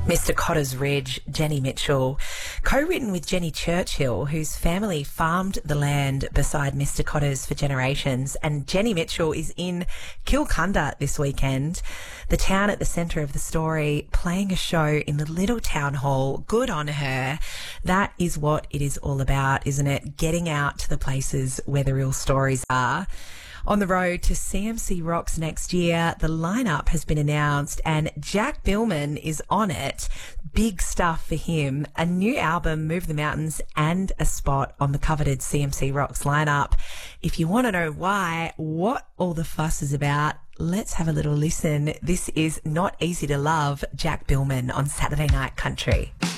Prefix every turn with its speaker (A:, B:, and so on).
A: Mr. Cotter's Ridge, Jenny Mitchell, co-written with Jenny Churchill, whose family farmed the land beside Mr. Cotter's for generations. And Jenny Mitchell is in Kilcunda this weekend, the town at the centre of the story, playing a show in the little town hall. Good on her. That is what it is all about, isn't it? Getting out to the places where the real stories are. On the road to CMC Rocks next year, the lineup has been announced and Jack Billman is on it. Big stuff for him. A new album, Move the Mountains, and a spot on the coveted CMC Rocks lineup. If you want to know why, what all the fuss is about, let's have a little listen. This is Not Easy to Love, Jack Billman on Saturday Night Country.